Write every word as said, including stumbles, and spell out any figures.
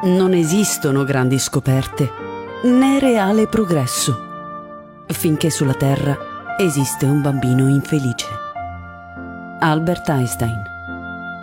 Non esistono grandi scoperte, né reale progresso, finché sulla Terra esiste un bambino infelice. Albert Einstein.